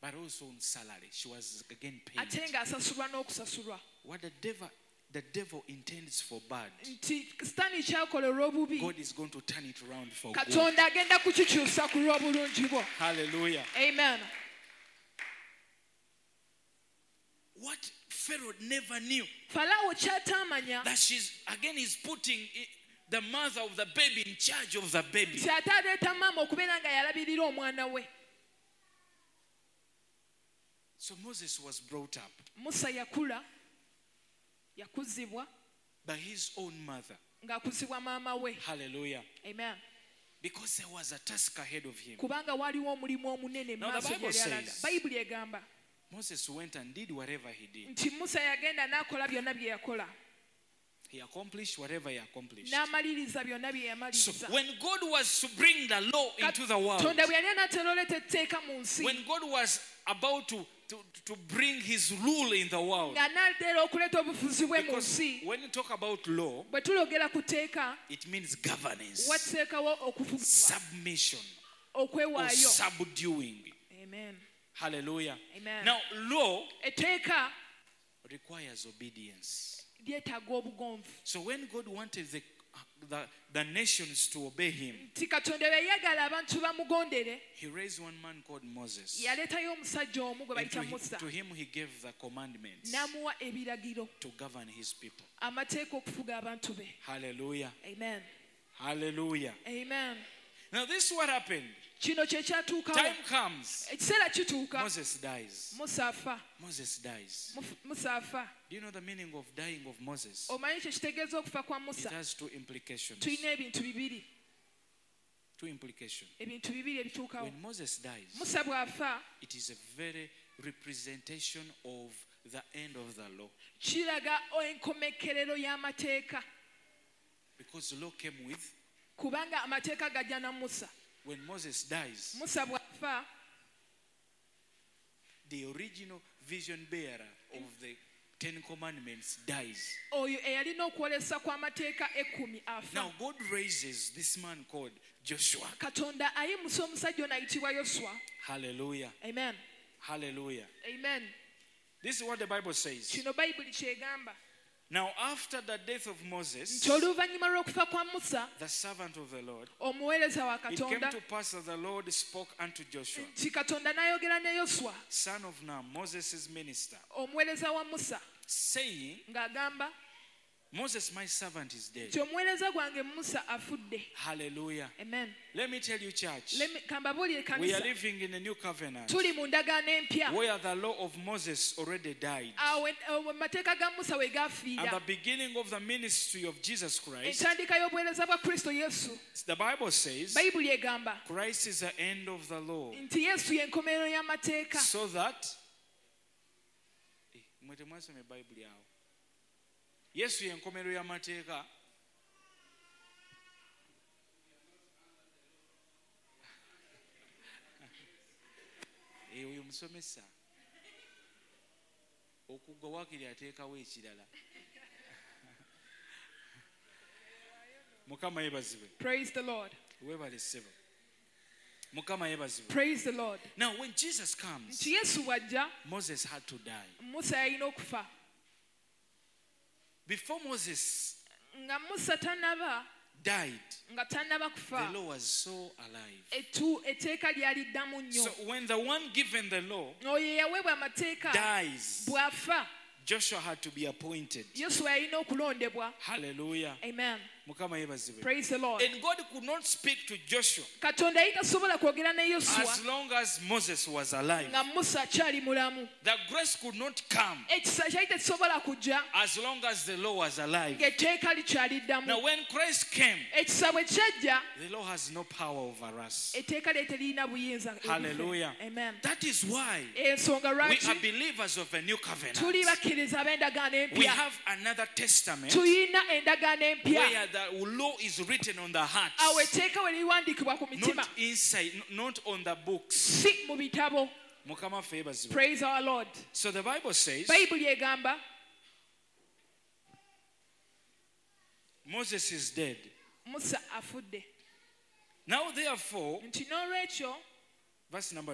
but also on salary. She was again paid. ate ng'asasulwa n'okusasulwa. What the devil intends for bad, Nti Sitaani ky'akola olw'obubi, God is going to turn it around for good. Katonda agenda kukikyusa ku lw'obulungi bwo. Hallelujah. Amen. What Pharaoh never knew, Falaawo ky'ataamanya that he's putting the mother of the baby in charge of the baby. nti ate aleeta maama okubeera nga yalabirira omwana we. So Moses was brought up Musa yakuzibwa by his own mother. ng'akuzibwa maama we. Hallelujah. Amen. Because there was a task ahead of him. Kubanga waliwo omulimu omunene Now the maaso Bible gy'ali alaga. says- Bayibuli egamba Moses went and did whatever he did. nti Musa yagenda n'akola byonna bye yakola, He accomplished whatever he accomplished. n'amaliriza byonna bye So yamaliriza. when God was to bring the law into the world, Katonda bwe yali anaatera oleeta etteeka mu nsi, when God was about to bring his rule in the world, ng'anaatera okuleeta obufuzi bwe mu because nsi, when you talk about law, bwe tulogera ku tteeka it means governance, wateekawo okuvugibwa, submission, or okwewaayo. subduing. Amen. Hallelujah. Amen. Now, law Etteeka requires obedience. lyetaaga obugonvu. So when God wanted the nations to obey him, Nti Katonda bwe yayagala abantu bamugondere, he raised one man called Moses. yaleetayo omusajja omu gwe And bayita Musa, to him he gave the commandments n'amuwa ebiragiro, to govern his people. amateeka okufuga abantu be. Hallelujah. Amen. Hallelujah. Amen. Now this is what happened. Kino kye kyatuukawo. Time comes. Ekiseera kituuka, Moses dies. Musa afa. Moses dies. Musa afa. Do you know the meaning of dying of Moses? Omanyi kye kitegeeza okufa kwa It Musa? has two implications. Tulina ebintu bibiri. Two implications. Ebintu bibiri ebituukawo. When Moses dies, Musa bw'afa, it is a very representation of the end of the law. kiraga enkomekerero y'amateeka. Because the law came with, Kubanga amateeka gajja na Musa. when Moses dies, Musa bw'afa, the original vision bearer of the Ten Commandments dies. oyo eyalina okwolesa kw'amateeka 10 afa. Now God raises this man called Joshua. Katonda ayimusa omusajja ono ayitibwa Yoswa. Hallelujah. Amen. Hallelujah. Amen. This is what the Bible says. Kino Bayibuli kyegamba. Now after the death of Moses, Nti oluvannyuma lw'okufa kwa Musa, the servant of the Lord, omuweereza wa it came Katonda, to pass that the Lord spoke unto Joshua, nti Katonda n'ayogera ne Yoswa, son of Nun, Moses' minister, omuweereza wa Musa, saying, ng'agamba Moses, my servant, is dead. nti omuweereza gwange Musa afudde. Hallelujah. Amen. Let me tell you, church, Kambabuulire we are kanisa, living in a new covenant tuli mu ndagaano empya. where the law of Moses already died. Awo amateeka ga Musa we And gaafiira. the beginning of the ministry of Jesus Christ, Entandika y'obuweereza bwa Kristo Yesu, the Bible says, Bayibuli egamba Christ is the end of the law. nti Yesu y'enkomerero y'amateeka. So that, mwe temwasoma ebayibuli awo. Yesu y'enkomerero y'amateeka. Oyo musomesa okugwa waakiri ateekawo ekirala. Mukama yebazibwe. Praise the Lord. Weebale ssebo. Mukama yebazibwe. Praise the Lord. Now when Jesus comes, Nti Yesu wajja, Moses had to die. Musa yalina okufa. Before Moses Nga Musa tannaba, died, nga tannaba the kufa, law was so alive. etteeka lyali ddamu So nnyo. when the one given the law Oyo eyaweebwa amateeka dies, bw'afa, Joshua had to be appointed. Yoswa yalina okulondebwa. Hallelujah. Amen. Mukama yebazibwe. Praise the Lord. And God could not speak to Joshua Katonda yali tasobola kwogera ne as Yoswa long as Moses was alive. nga Musa akyali mulamu. The grace could not come Ekisa kyali tekisobola kujja as long as the law was alive. ng'etteeka likyali ddamu. Now when Christ came, Ekisa bwe kyajja, the law has no power over us. etteeka lye teririna buyinza. Hallelujah. Amen. That is why Ensonga we are lwaki believers of a new covenant. tuli bakkiriza ab'endagaano We empya. have another testament Tulina endagaano empya. where the law is written on the heart, Awo etteeka we liwandiikibwa ku mitima, not inside, not on the books. si mu bitabo. Mukama ffe yebazibwe. Praise our Lord. So the Bible says Bayibuli egamba Moses is dead. Musa afudde. Now therefore, Nti n'olwekyo, verse number